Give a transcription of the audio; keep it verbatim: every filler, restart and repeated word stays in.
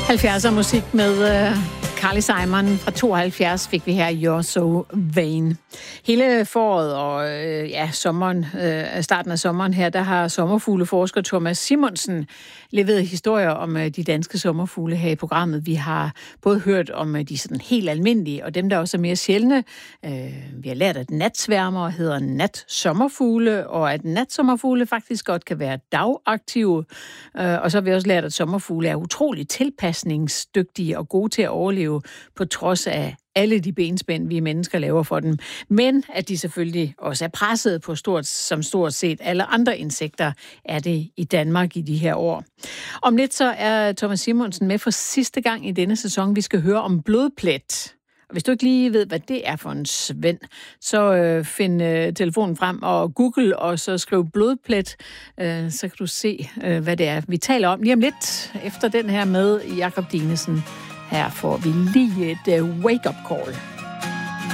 halvfjerdser musik med uh, Carly Simon fra tooghalvfjerds fik vi her You're So Vain. Hele foråret og øh, ja, sommeren, øh, starten af sommeren her, der har sommerfugleforsker Thomas Simonsen leveret historier om øh, de danske sommerfugle her i programmet. Vi har både hørt om øh, de sådan helt almindelige, og dem, der også er mere sjældne. Øh, vi har lært, at natsværmer hedder natsommerfugle, og at natsommerfugle faktisk godt kan være dagaktive. Øh, og så har vi også lært, at sommerfugle er utroligt tilpasningsdygtige og gode til at overleve på trods af alle de benspænd, vi mennesker laver for dem. Men at de selvfølgelig også er presset på stort, som stort set alle andre insekter er det i Danmark i de her år. Om lidt så er Thomas Simonsen med for sidste gang i denne sæson. Vi skal høre om blodplet. Og hvis du ikke lige ved, hvad det er for en svend, så øh, find øh, telefonen frem og Google, og så skriv blodplet, øh, så kan du se, øh, hvad det er, vi taler om lige om lidt efter den her med Jakob Dinesen. Her får vi lige et uh, wake-up call.